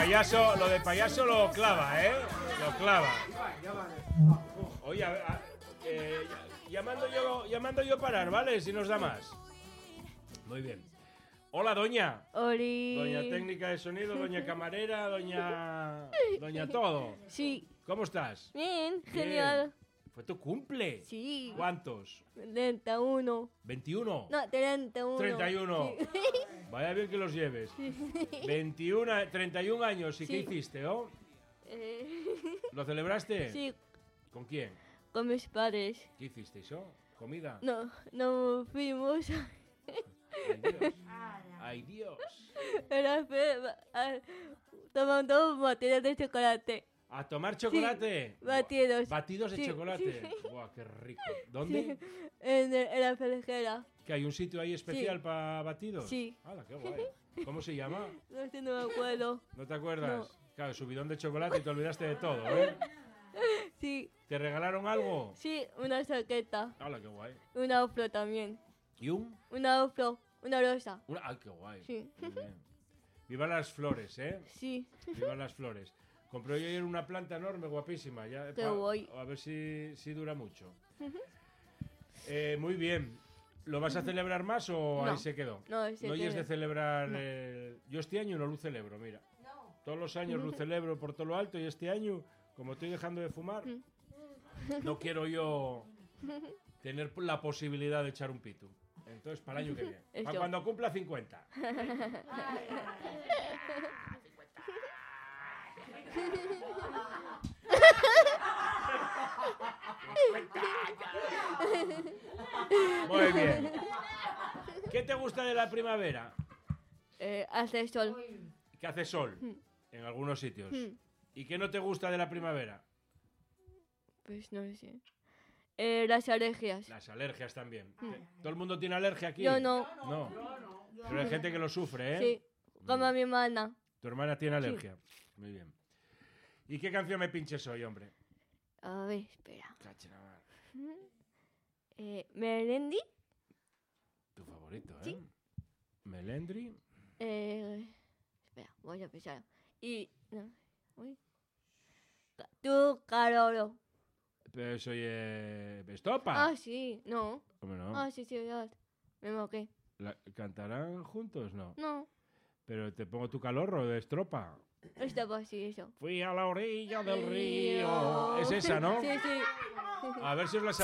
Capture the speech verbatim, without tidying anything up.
payaso, lo de payaso lo clava, ¿eh? Lo clava. Oye, a ver, a- eh, llamando yo, llamando yo parar, ¿vale? Si nos da más. Muy bien. Hola, doña. Oli. Doña técnica de sonido, doña camarera, doña... Doña todo. Sí. ¿Cómo estás? Bien, Bien. genial. ¿Fue tu cumple? Sí. ¿Cuántos? treinta y uno. ¿veintiuno? No, treinta y uno. treinta y uno. Sí. Vaya bien que los lleves. veintiuno, treinta y un años. ¿Y qué Sí. hiciste, oh? Eh, ¿Lo celebraste? sí, ¿Con quién? con mis padres. ¿Qué hicisteis, oh? ¿Comida? No, no fuimos ¡Ay, Dios! ¡Ay, Dios! a la fe a- tomando batidos de chocolate. ¿A tomar chocolate? Sí, batidos. Batidos de Sí, chocolate. Buah, qué rico. ¿Dónde? En, el- en la felejera. ¿Que hay un sitio ahí especial Sí. para batidos? Sí. ¡Hala, qué guay! ¿Cómo se llama? No sé, no me acuerdo. ¿No te acuerdas? No. Claro, subidón de chocolate y te olvidaste de todo, ¿eh? Sí, ¿Te regalaron algo? sí, una chaqueta. ¡Hala, qué guay! Una ofro también. ¿Y un? Una ofro, una rosa. Una... ¡Ay, qué guay! Sí. Muy bien. Viva las flores, ¿eh? Sí. Viva las flores. Compré yo ayer una planta enorme, guapísima. Ya, Qué pa- guay. A ver si, si dura mucho. Eh, muy bien. ¿Lo vas a celebrar más o No. ahí se quedó? No, ese No es de tiene- celebrar... No. eh, Yo este año no lo celebro, mira. Todos los años lo celebro por todo lo alto y este año, como estoy dejando de fumar, no quiero yo tener la posibilidad de echar un pitu. Entonces, para el año que viene. Para Eso. cuando cumpla cincuenta. Muy bien. ¿Qué te gusta de la primavera? Eh, hace sol. Que hace sol en algunos sitios. Mm. ¿Y qué no te gusta de la primavera? Pues no sé. Eh, las alergias. Las alergias también. ¿Todo el mundo tiene alergia aquí? Yo no. No. Pero hay gente que lo sufre, ¿eh? Sí, como mi hermana. Tu hermana tiene alergia. Muy bien. ¿Y qué canción me pinches hoy, hombre? A ver, espera. Cacha la mar. Eh, Melendi. Tu favorito, ¿eh? Sí. Melendri. Eh, espera, voy a pensar. Y. No, uy. Ca- Tu Carolo. Pero soy eh, Estopa. Ah, sí, no. ¿Cómo no? Ah, sí, sí, verdad. Me moqué. La- ¿Cantarán juntos? No. No, Pero te pongo tu calorro de estropa. estaba así, eso. Fui a la orilla del Río. río. Es esa, ¿no? Sí, sí. A ver si os la sabéis.